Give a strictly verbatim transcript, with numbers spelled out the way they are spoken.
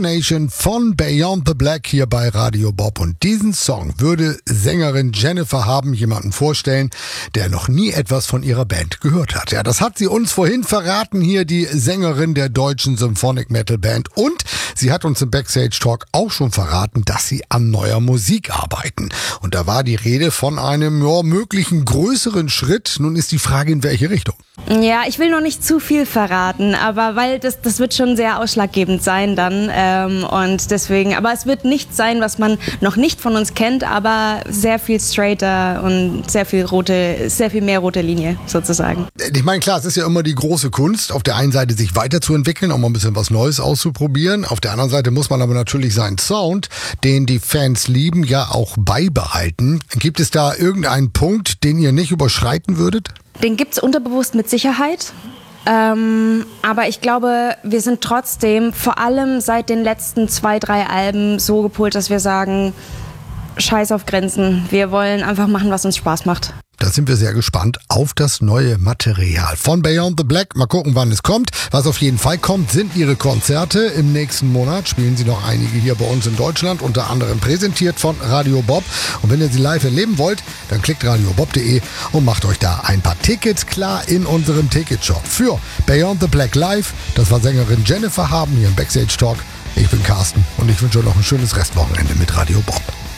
Nation von Beyond the Black hier bei Radio Bob. Und diesen Song würde Sängerin Jennifer Haben jemanden vorstellen, der noch nie etwas von ihrer Band gehört hat. Ja, das hat sie uns vorhin verraten, hier die Sängerin der deutschen Symphonic Metal Band. Und sie hat uns im Backstage Talk auch schon verraten, dass sie an neuer Musik arbeiten. Und da war die Rede von einem ja, möglichen größeren Schritt. Nun ist die Frage, in welche Richtung? Ja, ich will noch nicht zu viel verraten, aber weil das, das wird schon sehr ausschlaggebend sein dann. Ähm, und deswegen, aber es wird nicht sein, was man noch nicht von uns kennt, aber sehr viel straighter und sehr viel rote, sehr viel mehr rote Linie sozusagen. Ich meine, klar, es ist ja immer die große Kunst, auf der einen Seite sich weiterzuentwickeln, auch mal ein bisschen was Neues auszuprobieren. Auf der anderen Seite muss man aber natürlich seinen Sound, den die Fans lieben, ja auch beibehalten. Gibt es da irgendeinen Punkt, den ihr nicht überschreiten würdet? Den gibt's unterbewusst mit Sicherheit. Ähm, aber ich glaube, wir sind trotzdem, vor allem seit den letzten zwei, drei Alben, so gepolt, dass wir sagen, scheiß auf Grenzen. Wir wollen einfach machen, was uns Spaß macht. Da sind wir sehr gespannt auf das neue Material von Beyond the Black. Mal gucken, wann es kommt. Was auf jeden Fall kommt, sind ihre Konzerte. Im nächsten Monat spielen sie noch einige hier bei uns in Deutschland, unter anderem präsentiert von Radio Bob. Und wenn ihr sie live erleben wollt, dann klickt radiobob punkt de und macht euch da ein paar Tickets klar in unserem Ticketshop. Für Beyond the Black Live, das war Sängerin Jennifer Haben hier im Backstage Talk. Ich bin Carsten und ich wünsche euch noch ein schönes Restwochenende mit Radio Bob.